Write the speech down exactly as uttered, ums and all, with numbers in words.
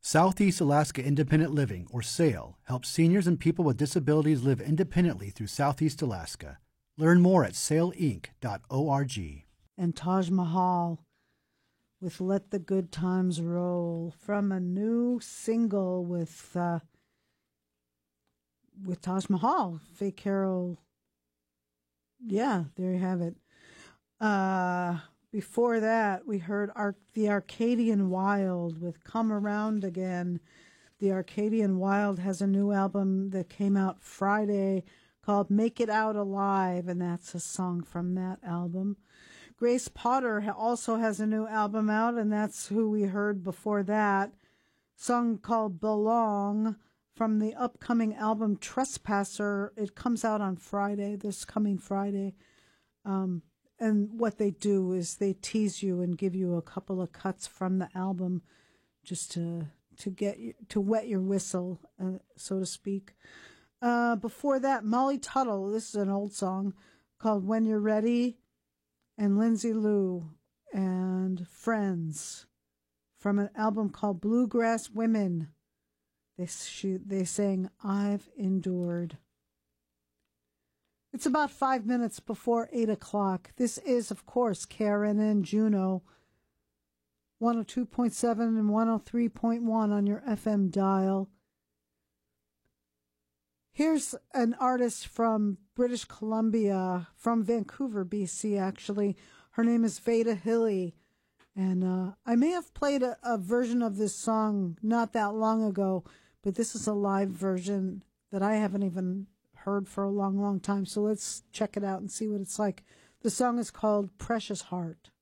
Southeast Alaska Independent Living, or SAIL, helps seniors and people with disabilities live independently through Southeast Alaska. Learn more at sail inc dot org. And Taj Mahal with Let the Good Times Roll from a new single with uh, with Taj Mahal. Faye Carroll. Yeah, there you have it. Uh, before that, we heard Ar- the Arcadian Wild with Come Around Again. The Arcadian Wild has a new album that came out Friday called Make It Out Alive, and that's a song from that album. Grace Potter also has a new album out, and that's who we heard before that. Song called Belong from the upcoming album Trespasser. It comes out on Friday, this coming Friday. Um, and what they do is they tease you and give you a couple of cuts from the album just to to get you, to wet your whistle, uh, so to speak. Uh, before that, Molly Tuttle. This is an old song called When You're Ready, and Lindsay Lou and Friends from an album called Bluegrass Women. They she, they sang I've Endured. It's about five minutes before eight o'clock. This is, of course, K R N N Juneau, one oh two point seven and one oh three point one on your F M dial. Here's an artist from British Columbia, from Vancouver, B C, actually. Her name is Veda Hilly. And uh, I may have played a, a version of this song not that long ago, but this is a live version that I haven't even heard for a long, long time. So let's check it out and see what it's like. The song is called Precious Heart.